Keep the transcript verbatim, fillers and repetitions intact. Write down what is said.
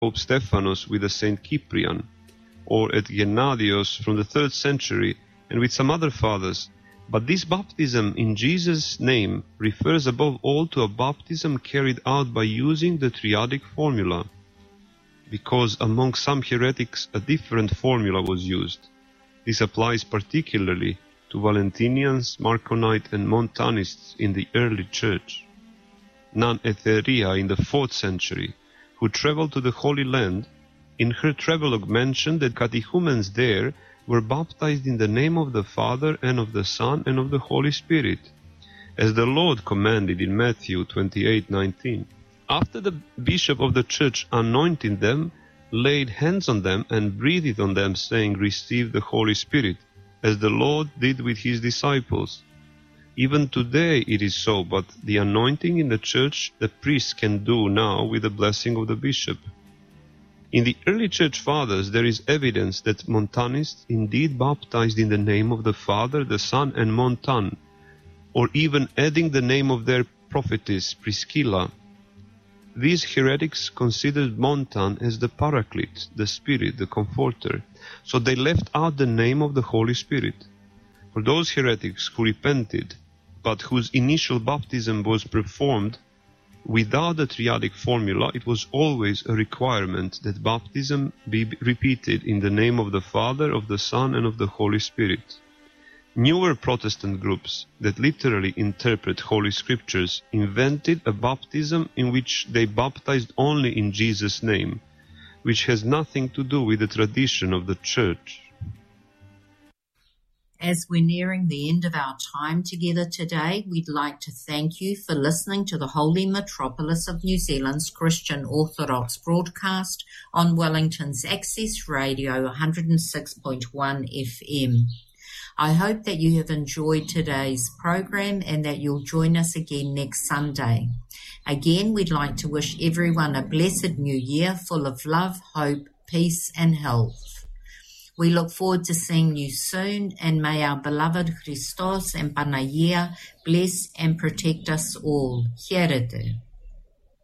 Pope Stephanos with the Saint Cyprian, or at Gennadios from the third century, and with some other fathers. But this baptism in Jesus' name refers above all to a baptism carried out by using the triadic formula, because among some heretics a different formula was used. This applies particularly to Valentinians, Marcionite and Montanists in the early church. Nun Etheria in the fourth century, who traveled to the Holy Land, in her travelogue mentioned that catechumens there were baptized in the name of the Father and of the Son and of the Holy Spirit, as the Lord commanded in Matthew twenty-eight nineteen. After the bishop of the church anointed them, laid hands on them and breathed on them, saying, "Receive the Holy Spirit," as the Lord did with his disciples. Even today it is so, but the anointing in the church the priest can do now with the blessing of the bishop. In the early church fathers there is evidence that Montanists indeed baptized in the name of the Father, the Son and Montan, or even adding the name of their prophetess Priscilla. These heretics considered Montan as the Paraclete, the Spirit, the Comforter, so they left out the name of the Holy Spirit. For those heretics who repented, but whose initial baptism was performed without the triadic formula, it was always a requirement that baptism be repeated in the name of the Father, of the Son, and of the Holy Spirit. Newer Protestant groups that literally interpret Holy Scriptures invented a baptism in which they baptized only in Jesus' name, which has nothing to do with the tradition of the Church. As we're nearing the end of our time together today, we'd like to thank you for listening to the Holy Metropolis of New Zealand's Christian Orthodox broadcast on Wellington's Access Radio one hundred six point one F M. I hope that you have enjoyed today's program and that you'll join us again next Sunday. Again, we'd like to wish everyone a blessed new year full of love, hope, peace and health. We look forward to seeing you soon, and may our beloved Christos and Panagia bless and protect us all. Here it is.